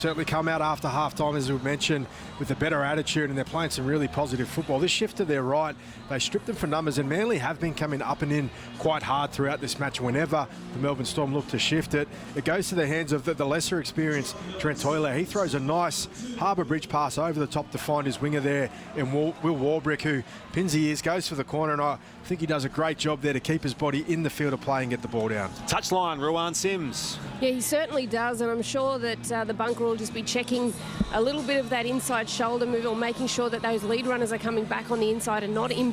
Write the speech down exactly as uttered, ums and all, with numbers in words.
Certainly come out after half-time, as we mentioned, with a better attitude, and they're playing some really positive football. This shift to their right, they stripped them for numbers, and Manly have been coming up and in quite hard throughout this match. Whenever the Melbourne Storm look to shift it, it goes to the hands of the, the lesser experienced Trent Toiler. He throws a nice Harbour Bridge pass over the top to find his winger there in Will, Will Warbrick, who pins the ears, goes for the corner, and I think he does a great job there to keep his body in the field of play and get the ball down. Touchline, Ruan Sims. Yeah, he certainly does, and I'm sure that uh, the bunker will just be checking a little bit of that inside shoulder move, or making sure that those lead runners are coming back on the inside and not in